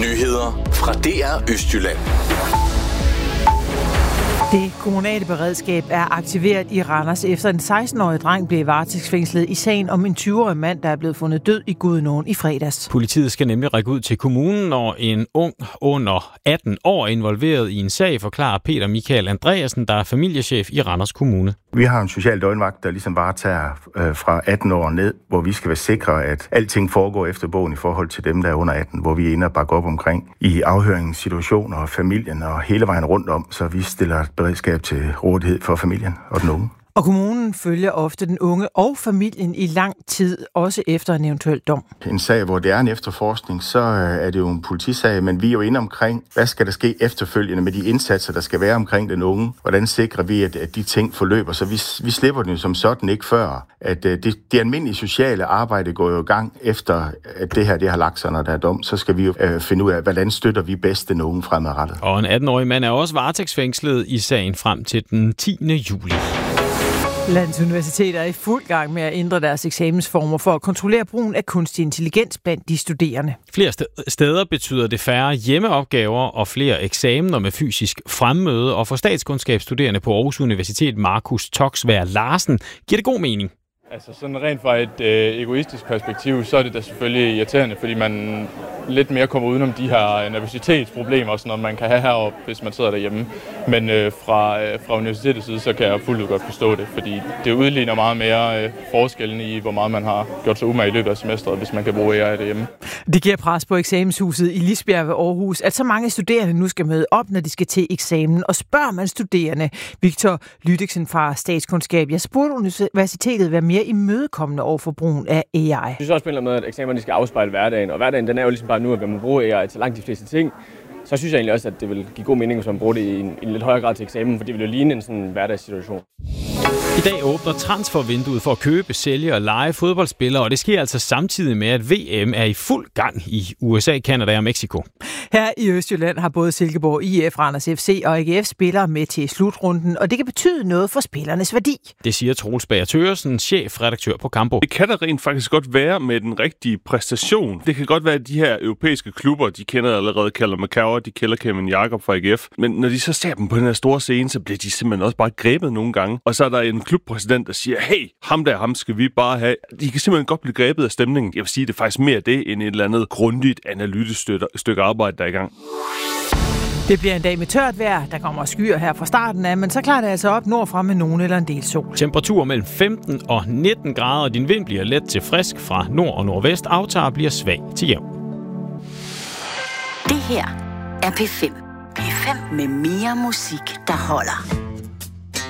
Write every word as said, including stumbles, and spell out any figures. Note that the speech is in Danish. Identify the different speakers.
Speaker 1: Nyheder fra D R Østjylland.
Speaker 2: Det kommunale beredskab er aktiveret i Randers efter en seksten-årig dreng blev varetægtsfængslet i sagen om en tyve-årig mand, der er blevet fundet død i Gudenåen i fredags.
Speaker 3: Politiet skal nemlig række ud til kommunen, når en ung under atten år er involveret i en sag, forklarer Peter Michael Andreasen, der er familiechef i Randers Kommune.
Speaker 4: Vi har en social døgnvagt, der ligesom bare tager øh, fra atten år ned, hvor vi skal være sikre, at alting foregår efter bogen i forhold til dem, der er under atten, hvor vi er inde og bakke op omkring i afhøringssituationer og familien og hele vejen rundt om, så vi stiller beredskab til rådighed for familien og den unge.
Speaker 2: Og kommunen følger ofte den unge og familien i lang tid, også efter en eventuel dom.
Speaker 4: En sag, hvor det er en efterforskning, så er det jo en politisag, men vi er jo inde omkring, hvad skal der ske efterfølgende med de indsatser, der skal være omkring den unge? Hvordan sikrer vi, at, at de ting forløber? Så vi, vi slipper den jo som sådan ikke før. At det, det almindelige sociale arbejde går jo i gang efter, at det her det har lagt sig, når der er dom. Så skal vi jo øh, finde ud af, hvordan støtter vi bedst den unge fremadrettet.
Speaker 3: Og en atten-årig mand er også varetægtsfængslet i sagen frem til den tiende juli.
Speaker 2: Landets universiteter er i fuld gang med at ændre deres eksamensformer for at kontrollere brugen af kunstig intelligens blandt de studerende.
Speaker 3: Flere steder betyder det færre hjemmeopgaver og flere eksamener med fysisk fremmøde, og for statskundskabsstuderende på Aarhus Universitet, Markus Toksvær Larsen, giver det god mening.
Speaker 5: Altså sådan rent fra et øh, egoistisk perspektiv, så er det da selvfølgelig irriterende, fordi man lidt mere kommer udenom de her nervøsitetsproblemer, sådan noget, man kan have heroppe, hvis man sidder derhjemme. Men øh, fra, øh, fra universitetets side, så kan jeg fuldt ud godt forstå det, fordi det udligner meget mere øh, forskellen i, hvor meget man har gjort sig umage i løbet af semesteret, hvis man kan bruge A I derhjemme.
Speaker 2: Det giver pres på eksamenshuset i Lisbjerg ved Aarhus, at så mange studerende nu skal møde op, når de skal til eksamen. Og spørger man studerende, Victor Lydiksen fra Statskundskab, jeg spurgte universitetet være mere imødekommende over for brugen af A I.
Speaker 6: Jeg synes også på en eller anden måde, at eksamerne skal afspejle hverdagen, og hverdagen den er jo ligesom bare nu, at man bruger A I til langt de fleste ting. Så synes jeg egentlig også, at det vil give god mening, hvis man bruger det i en, i en lidt højere grad til eksamen, for det vil jo ligne en sådan hverdagssituation.
Speaker 3: I dag åbner transfervinduet for at købe, sælge og leje fodboldspillere, og det sker altså samtidig med, at V M er i fuld gang i U S A, Canada og Mexico.
Speaker 2: Her i Østjylland har både Silkeborg I F, Randers F C og A G F spillere med til slutrunden, og det kan betyde noget for spillernes værdi.
Speaker 3: Det siger Troels Bager Thøgersen, chefredaktør på Kampo.
Speaker 7: Det kan der rent faktisk godt være med den rigtige præstation. Det kan godt være, at de her europæiske klubber, de kender allerede Callum McCarver, de kender Kevin Jakob fra A G F, men når de så ser dem på den her store scene, så bliver de simpelthen også bare grebet nogle gange. Og så er der en klubpræsident, der siger, hey, ham der, ham skal vi bare have. De kan simpelthen godt blive grebet af stemningen. Jeg vil sige, det er faktisk mere det, end et eller andet grundigt analytisk stykke arbejde, der er i gang.
Speaker 2: Det bliver en dag med tørt vejr. Der kommer skyer her fra starten af, men så klarer det altså op nordfra med nogen eller en del sol.
Speaker 3: Temperatur mellem femten og nitten grader, og din vind bliver let til frisk fra nord og nordvest. Aftager bliver svag til jævn.
Speaker 8: Det her er P fem. P fem med mere musik, der holder.